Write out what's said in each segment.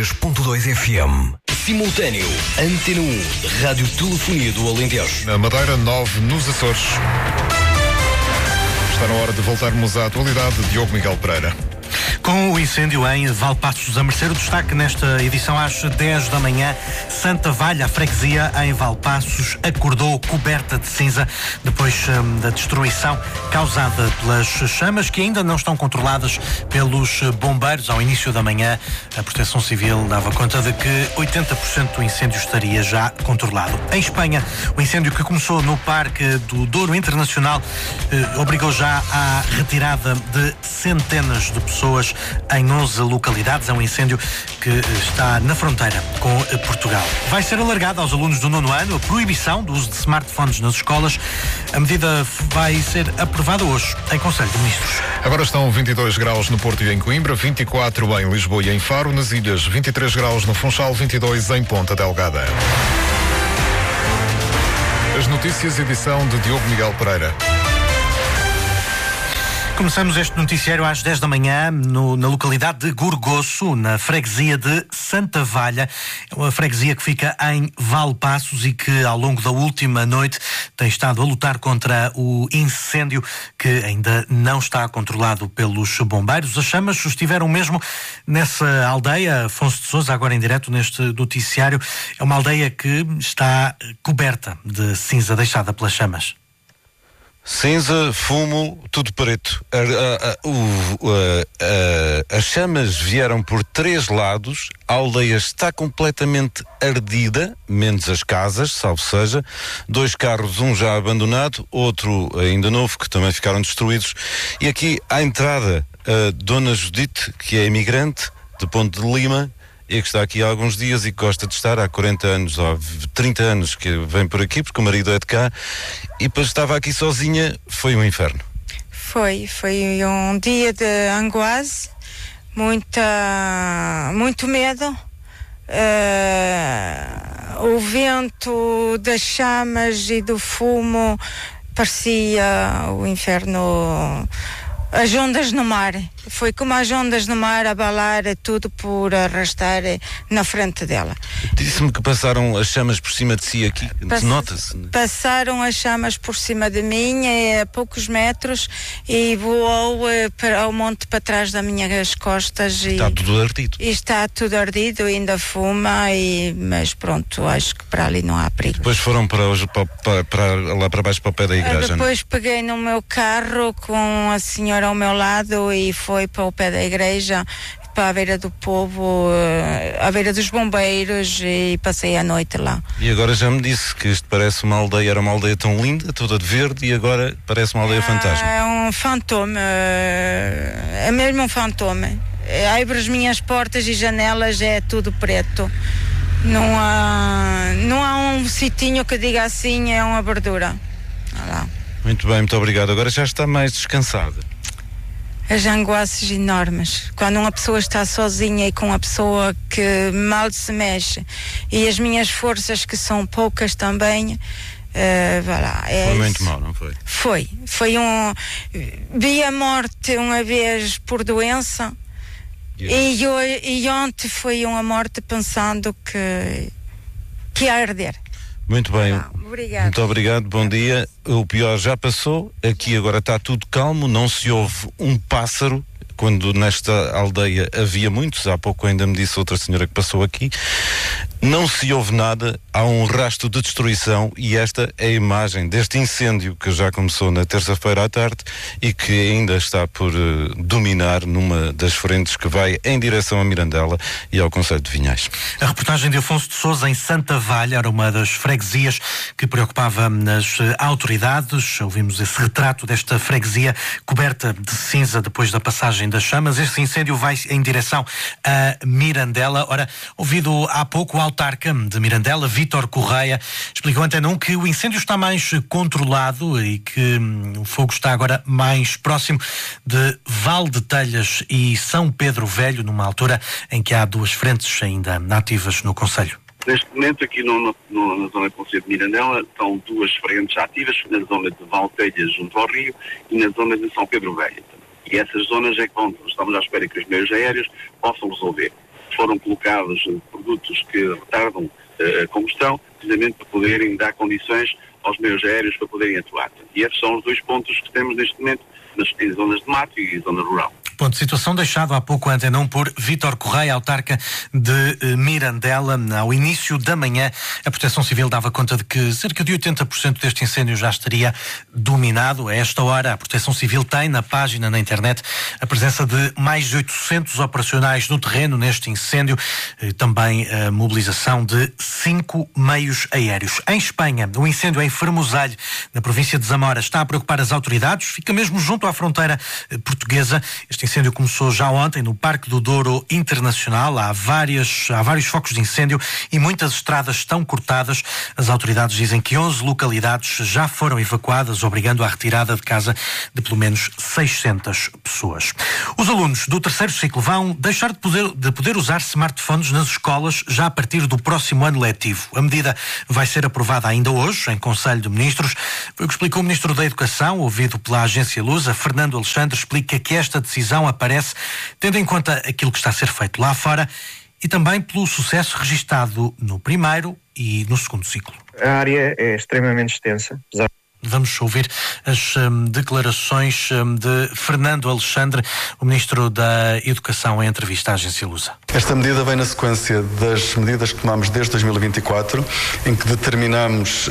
103.2 FM. Simultâneo, Antena 1, Rádio Telefonia do Alentejo. Na Madeira, 9 nos Açores. Está na hora de voltarmos à atualidade de Diogo Miguel Pereira. Com o incêndio em Valpassos a Merceiro, destaque nesta edição às 10 da manhã, Santa Valha, a freguesia em Valpassos, acordou coberta de cinza depois da destruição causada pelas chamas que ainda não estão controladas pelos bombeiros. Ao início da manhã, a Proteção Civil dava conta de que 80% do incêndio estaria já controlado. Em Espanha, o incêndio que começou no Parque do Douro Internacional obrigou já à retirada de centenas de pessoas em 11 localidades. É um incêndio que está na fronteira com Portugal. Vai ser alargada aos alunos do 9º ano a proibição do uso de smartphones nas escolas. A medida vai ser aprovada hoje em Conselho de Ministros. Agora estão 22 graus no Porto e em Coimbra, 24 em Lisboa e em Faro, nas ilhas 23 graus no Funchal, 22 em Ponta Delgada. As notícias, edição de Diogo Miguel Pereira. Começamos este noticiário às 10 da manhã na localidade de Gorgoço, na freguesia de Santa Valha. É uma freguesia que fica em Valpassos e que ao longo da última noite tem estado a lutar contra o incêndio que ainda não está controlado pelos bombeiros. As chamas estiveram mesmo nessa aldeia, Afonso de Sousa, agora em direto neste noticiário. É uma aldeia que está coberta de cinza deixada pelas chamas. Cinza, fumo, tudo preto. As chamas vieram por 3 lados, a aldeia está completamente ardida, menos as casas, salvo seja. 2 carros, um já abandonado, outro ainda novo, que também ficaram destruídos. E aqui à entrada, a Dona Judite, que é imigrante de Ponte de Lima, e que está aqui há alguns dias e que gosta de estar há 40 anos ou 30 anos que vem por aqui, porque o marido é de cá, e depois estava aqui sozinha. Foi um inferno. Foi um dia de angoisse, muito medo. O vento das chamas e do fumo parecia o inferno. As ondas no mar, foi como as ondas no mar abalar tudo por arrastar na frente dela. Disse-me que passaram as chamas por cima de si aqui, nota-se. Passaram as chamas por cima de mim a poucos metros e voou ao monte para trás das minhas costas. Está tudo ardido. E está tudo ardido, ainda fuma, mas pronto, acho que para ali não há perigo. Depois foram para lá para baixo, para o pé da igreja. Depois peguei no meu carro com a senhora ao meu lado e foi para o pé da igreja, para a beira do povo, à beira dos bombeiros, e passei a noite lá. E agora já me disse que isto parece uma aldeia, era uma aldeia tão linda, toda de verde, e agora parece uma aldeia fantasma. É um fantoma, é mesmo um fantoma. Abro as minhas portas e janelas, é tudo preto. Não há um sitinho que diga assim, é uma verdura. Lá. Muito bem, muito obrigado. Agora já está mais descansada. As angoices enormes, quando uma pessoa está sozinha e com uma pessoa que mal se mexe, e as minhas forças, que são poucas também, foi muito mal, não foi? Foi vi a morte uma vez por doença, e ontem foi uma morte pensando que ia arder. Muito bem, obrigado. Muito obrigado, bom dia. O pior já passou, aqui agora está tudo calmo, não se ouve um pássaro, quando nesta aldeia havia muitos. Há pouco ainda me disse outra senhora que passou aqui. Não se ouve nada, há um rastro de destruição, e esta é a imagem deste incêndio que já começou na terça-feira à tarde e que ainda está por dominar numa das frentes que vai em direção a Mirandela e ao concelho de Vinhais. A reportagem de Afonso de Sousa em Santa Valha era uma das freguesias que preocupava as autoridades. Ouvimos esse retrato desta freguesia coberta de cinza depois da passagem das chamas. Este incêndio vai em direção a Mirandela. Ora, ouvido há pouco o autarca de Mirandela, Vítor Correia, explicou à Antena 1 que o incêndio está mais controlado e que o fogo está agora mais próximo de Val de Telhas e São Pedro Velho, numa altura em que há 2 frentes ainda ativas no concelho. Neste momento, aqui na zona do concelho de Mirandela, estão 2 frentes ativas, na zona de Val de Telhas, junto ao rio, e na zona de São Pedro Velho. E essas zonas é que estamos à espera que os meios aéreos possam resolver. foram colocados produtos que retardam a combustão, precisamente para poderem dar condições aos meios aéreos para poderem atuar. E esses são os 2 pontos que temos neste momento em zonas de mato e zona rural. Ponto de situação deixado há pouco a Antena 1 por Vítor Correia, autarca de Mirandela. Ao início da manhã, a Proteção Civil dava conta de que cerca de 80% deste incêndio já estaria dominado. A esta hora, a Proteção Civil tem na página, na internet, a presença de mais de 800 operacionais no terreno neste incêndio, também a mobilização de 5 meios aéreos. Em Espanha, o incêndio em Fermosalho, na província de Zamora, está a preocupar as autoridades, fica mesmo junto à fronteira portuguesa. Este incêndio começou já ontem no Parque do Douro Internacional. Há vários focos de incêndio e muitas estradas estão cortadas. As autoridades dizem que 11 localidades já foram evacuadas, obrigando à retirada de casa de pelo menos 600 pessoas. Os alunos do 3º ciclo vão deixar de poder usar smartphones nas escolas já a partir do próximo ano letivo. A medida vai ser aprovada ainda hoje em Conselho de Ministros. Foi o que explicou o Ministro da Educação, ouvido pela agência Lusa. Fernando Alexandre explica que esta decisão aparece tendo em conta aquilo que está a ser feito lá fora e também pelo sucesso registado no 1º e no 2º ciclo. A área é extremamente extensa. Vamos ouvir as declarações de Fernando Alexandre, o Ministro da Educação, em entrevista à agência Lusa. Esta medida vem na sequência das medidas que tomamos desde 2024, em que determinamos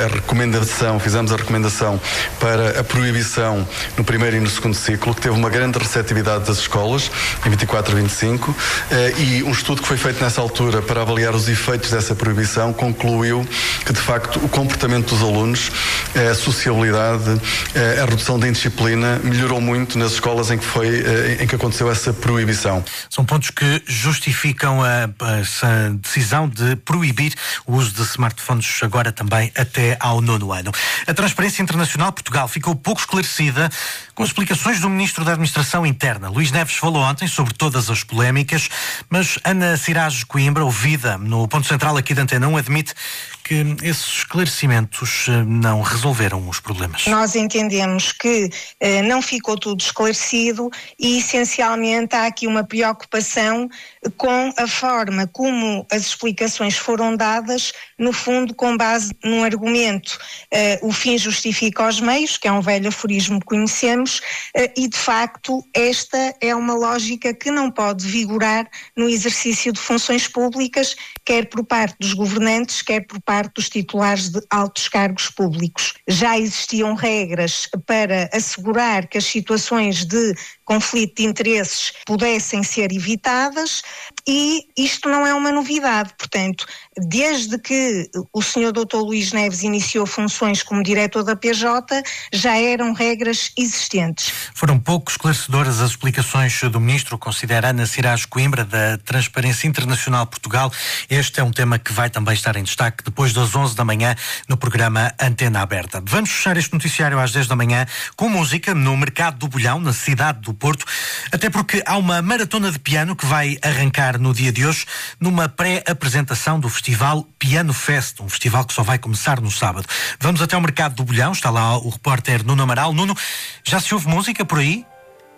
fizemos a recomendação para a proibição no 1º e no 2º ciclo, que teve uma grande receptividade das escolas, em 24 e 25, e um estudo que foi feito nessa altura para avaliar os efeitos dessa proibição concluiu que, de facto, o comportamento dos alunos, a sociabilidade, a redução da indisciplina melhorou muito nas escolas em que aconteceu essa proibição. São pontos que justificam essa decisão de proibir o uso de smartphones agora também até ao 9º ano. A Transparência Internacional Portugal ficou pouco esclarecida com as explicações do Ministro da Administração Interna. Luís Neves falou ontem sobre todas as polémicas, mas Ana Siraj Coimbra, ouvida no ponto central aqui da Antena 1, admite que esses esclarecimentos não resolveram os problemas. Nós entendemos que não ficou tudo esclarecido e, essencialmente, há aqui uma preocupação com a forma como as explicações foram dadas, no fundo, com base num argumento. O fim justifica os meios, que é um velho aforismo que conhecemos, e, de facto, esta é uma lógica que não pode vigorar no exercício de funções públicas, quer por parte dos governantes, quer por parte dos titulares de altos cargos públicos. Já existiam regras para assegurar que as situações de conflito de interesses pudessem ser evitadas e isto não é uma novidade. Portanto, desde que o Sr. Dr. Luís Neves iniciou funções como diretor da PJ, já eram regras existentes. Foram pouco esclarecedoras as explicações do Ministro, considera Ana Siraj Coimbra, da Transparência Internacional Portugal. Este é um tema que vai também estar em destaque depois das 11 da manhã no programa Antena Aberta. Vamos fechar este noticiário às 10 da manhã com música no Mercado do Bolhão, na cidade do Porto, até porque há uma maratona de piano que vai arrancar no dia de hoje numa pré-apresentação do Festival Piano Fest, um festival que só vai começar no sábado. Vamos até ao Mercado do Bolhão, está lá o repórter Nuno Amaral. Nuno, já se ouve música por aí?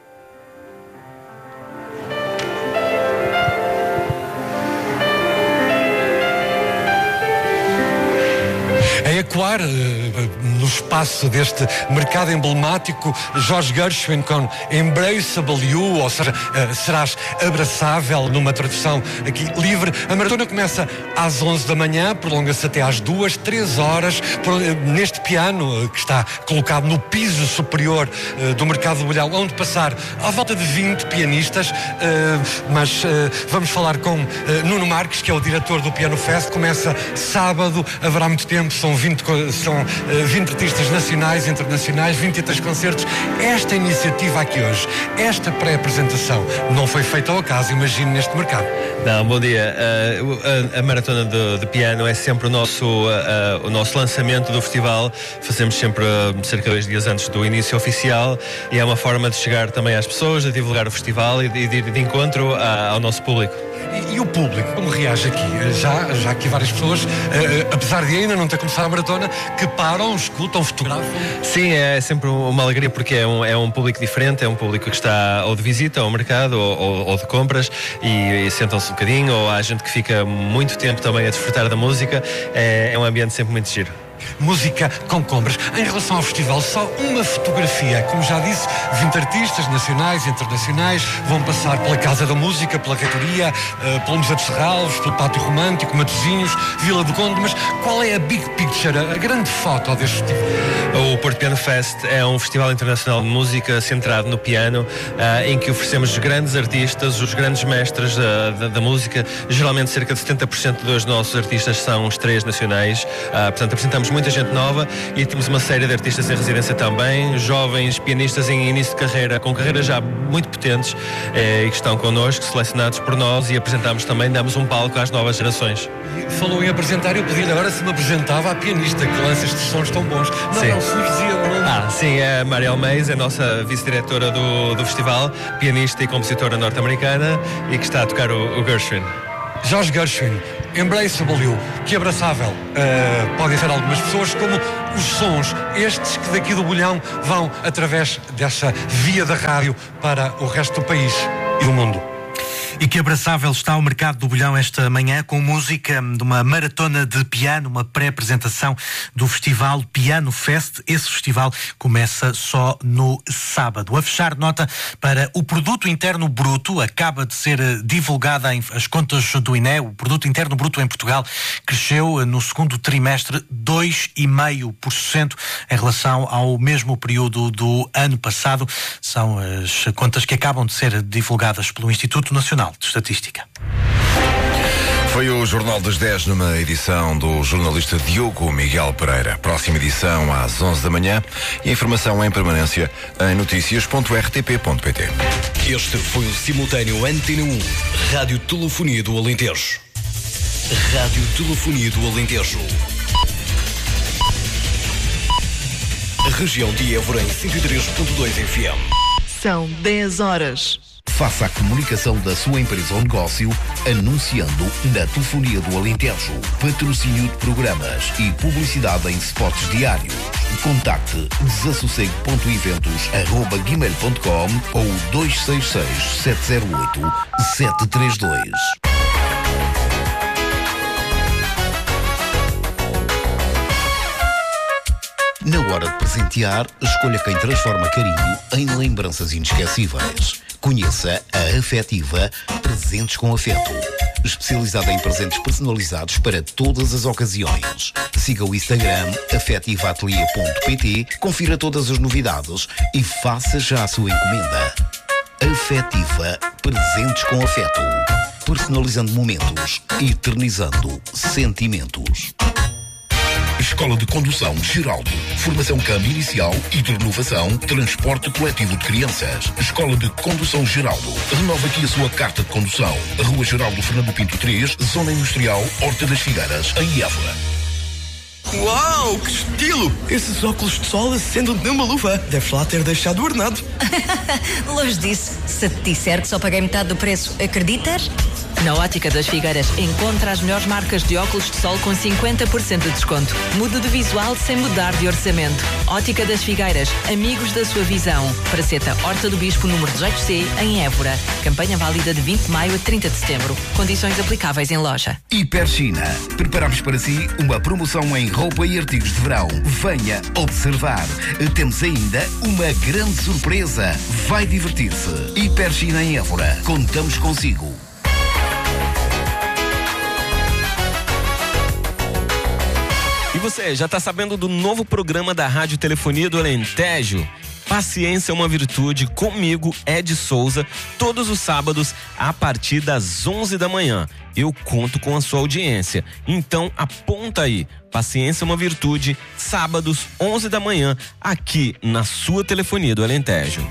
A ecoar no espaço deste mercado emblemático, George Gershwin com Embraceable You, ou seja, serás abraçável, numa tradução aqui livre. A maratona começa às 11 da manhã, prolonga-se até às 2, 3 horas, neste piano que está colocado no piso superior do Mercado do Bolhão, onde passar à volta de 20 pianistas, mas vamos falar com Nuno Marques, que é o diretor do Piano Fest. Começa sábado, haverá muito tempo, são 20 artistas nacionais, internacionais, 23 concertos. Esta iniciativa aqui hoje, esta pré-apresentação, não foi feita ao acaso, imagino, neste mercado. Não, bom dia. A maratona de piano é sempre o nosso lançamento do festival. Fazemos sempre cerca de 2 dias antes do início oficial e é uma forma de chegar também às pessoas, de divulgar o festival e de encontro ao nosso público. E o público, como reage aqui? Já aqui várias pessoas, apesar de ainda não ter começado a maratona que param, escutam, fotografam. Sim, é sempre uma alegria porque é um público diferente, é um público que está ou de visita ao mercado ou de compras e sentam-se um bocadinho, ou há gente que fica muito tempo também a desfrutar da música. É um ambiente sempre muito giro. Música com compras. Em relação ao festival, só uma fotografia. Como já disse, 20 artistas nacionais e internacionais vão passar pela Casa da Música, pela Reitoria, pelo Museu de Serralves, pelo Pátio Romântico, Matosinhos, Vila do Conde. Mas qual é a big picture, a grande foto deste festival? O Porto Piano Fest é um festival internacional de música centrado no piano, em que oferecemos grandes artistas, os grandes mestres da música. Geralmente cerca de 70% dos nossos artistas são estreias nacionais. Portanto, apresentamos muita gente nova e temos uma série de artistas em residência também, jovens pianistas em início de carreira, com carreiras já muito potentes e que estão connosco, selecionados por nós, e apresentamos também, damos um palco às novas gerações. Falou em apresentar, eu pedi-lhe agora se me apresentava à pianista que lança estes sons tão bons. Não, surgia o nome. Sim, é a Marielle Mays, é a nossa vice-diretora do festival, pianista e compositora norte-americana, e que está a tocar o Gershwin. George Gershwin, Embraceable You, que abraçável. Podem ser algumas pessoas, como os sons, estes que daqui do Bolhão vão através dessa via da rádio para o resto do país e do mundo. E que abraçável está o mercado do Bolhão esta manhã, com música de uma maratona de piano, uma pré-apresentação do festival Piano Fest. Esse festival começa só no sábado. A fechar, nota para o Produto Interno Bruto. Acaba de ser divulgada as contas do INE. O Produto Interno Bruto em Portugal cresceu no segundo trimestre 2,5% em relação ao mesmo período do ano passado. São as contas que acabam de ser divulgadas pelo Instituto Nacional de Estatística. Foi o Jornal das 10 numa edição do jornalista Diogo Miguel Pereira. Próxima edição às 11 da manhã e a informação em permanência em noticias.rtp.pt. Este foi o simultâneo Antena 1, Rádio Telefonia do Alentejo. Rádio Telefonia do Alentejo. A região de Évora em 103.2 FM. São 10 horas. Faça a comunicação da sua empresa ou negócio anunciando na Telefonia do Alentejo. Patrocínio de programas e publicidade em spots diários. Contacte desassossego.eventos@gmail.com ou 266-708-732. Na hora de presentear, escolha quem transforma carinho em lembranças inesquecíveis. Conheça a Afetiva Presentes com Afeto. Especializada em presentes personalizados para todas as ocasiões. Siga o Instagram afetivaatelier.pt, confira todas as novidades e faça já a sua encomenda. Afetiva Presentes com Afeto. Personalizando momentos, eternizando sentimentos. Escola de Condução Geraldo. Formação câmbio inicial e de renovação, transporte coletivo de crianças. Escola de Condução Geraldo. Renova aqui a sua carta de condução. Rua Geraldo Fernando Pinto 3, Zona Industrial, Horta das Figueiras, em Évora. Uau, que estilo! Esses óculos de sol acendem-te numa luva. Deves lá ter deixado ordenado. Longe disso. Se te disser que só paguei metade do preço, acreditas? Na Ótica das Figueiras, encontra as melhores marcas de óculos de sol com 50% de desconto. Mude de visual sem mudar de orçamento. Ótica das Figueiras, amigos da sua visão. Praceta Horta do Bispo, número 18C, em Évora. Campanha válida de 20 de maio a 30 de setembro. Condições aplicáveis em loja. Hiper China. Preparamos para si uma promoção em roupa e artigos de verão. Venha observar. Temos ainda uma grande surpresa. Vai divertir-se. Hiper China em Évora. Contamos consigo. E você, já está sabendo do novo programa da Rádio Telefonia do Alentejo? Paciência é uma virtude, comigo, Ed Souza, todos os sábados a partir das 11 da manhã. Eu conto com a sua audiência, então aponta aí. Paciência é uma virtude, sábados, 11 da manhã, aqui na sua Telefonia do Alentejo.